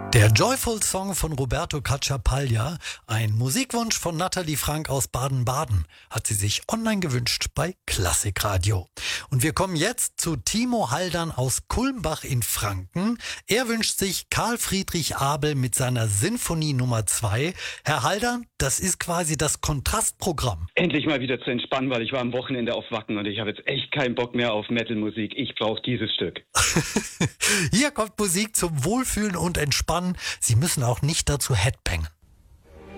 Der Joyful Song von Roberto Cacciapaglia, ein Musikwunsch von Nathalie Frank aus Baden-Baden, hat sie sich online gewünscht bei Klassikradio. Und wir kommen jetzt zu Timo Haldern aus Kulmbach in Franken. Er wünscht sich Karl Friedrich Abel mit seiner Sinfonie Nummer 2. Herr Haldern, das ist quasi das Kontrastprogramm. Endlich mal wieder zu entspannen, weil ich war am Wochenende auf Wacken und ich habe jetzt echt keinen Bock mehr auf Metal-Musik. Ich brauche dieses Stück. Hier kommt Musik zum Wohlfühlen und Entspannen. Sie müssen auch nicht dazu headbangen.